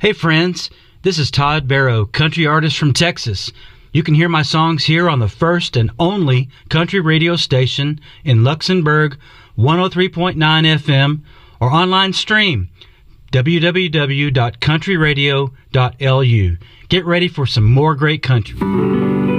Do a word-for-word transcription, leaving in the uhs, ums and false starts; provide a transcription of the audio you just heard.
Hey friends, this is Todd Barrow, country artist from Texas. You can hear my songs here on the first and only country radio station in Luxembourg, one oh three point nine F M, or online stream, w w w dot country radio dot l u. Get ready for some more great country.